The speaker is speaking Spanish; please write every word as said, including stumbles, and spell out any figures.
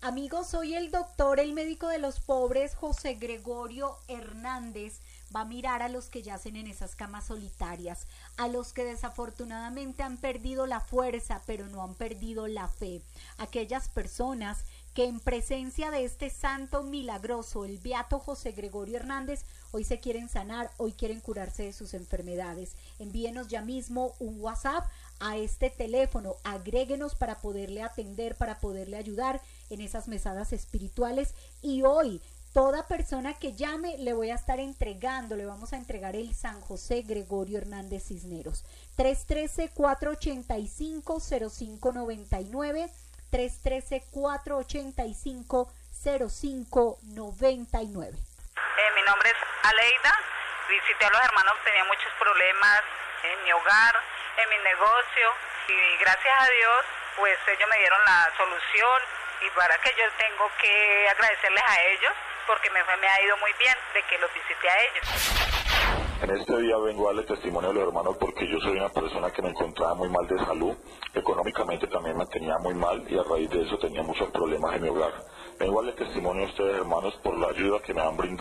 Amigos, soy el doctor, el médico de los pobres, José Gregorio Hernández. Va a mirar a los que yacen en esas camas solitarias, a los que desafortunadamente han perdido la fuerza, pero no han perdido la fe. Aquellas personas que en presencia de este santo milagroso, el beato José Gregorio Hernández, hoy se quieren sanar, hoy quieren curarse de sus enfermedades. Envíenos ya mismo un WhatsApp a este teléfono, agréguenos para poderle atender, para poderle ayudar en esas mesadas espirituales. Y hoy, toda persona que llame, le voy a estar entregando, le vamos a entregar el San José Gregorio Hernández Cisneros. tres uno tres, cuatro ocho cinco, cero cinco nueve nueve, tres uno tres, cuatro ocho cinco, cero cinco nueve nueve. Eh, mi nombre es Aleida, visité a los hermanos, tenía muchos problemas en mi hogar, en mi negocio, y gracias a Dios, pues ellos me dieron la solución, y para que yo tengo que agradecerles a ellos, porque me, me ha ido muy bien de que los visité a ellos. En este día vengo a darle testimonio a los hermanos porque yo soy una persona que me encontraba muy mal de salud, económicamente también me tenía muy mal y a raíz de eso tenía muchos problemas en mi hogar. Vengo a darle testimonio a ustedes hermanos por la ayuda que me han brindado.